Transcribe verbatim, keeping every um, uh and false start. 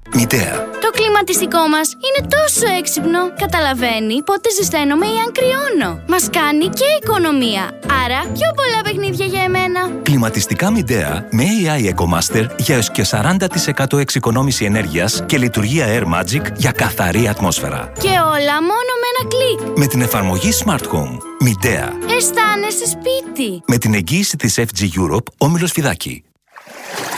Μητέα. Το κλιματιστικό μας είναι τόσο έξυπνο. Καταλαβαίνει πότε ζεσταίνομαι ή αν κρυώνω. Μας κάνει και οικονομία. Άρα πιο πολλά παιχνίδια για εμένα. Κλιματιστικά Μητέα με έι άι EcoMaster για έως και σαράντα τοις εκατό εξοικονόμηση ενέργειας και λειτουργία Air Magic για καθαρή ατμόσφαιρα. Και όλα μόνο με ένα κλικ. Με την εφαρμογή Smart Home. Μητέα. Αισθάνεσαι σπίτι. Με την εγγύηση της εφ τζι Europe, Όμιλος Φιδάκη.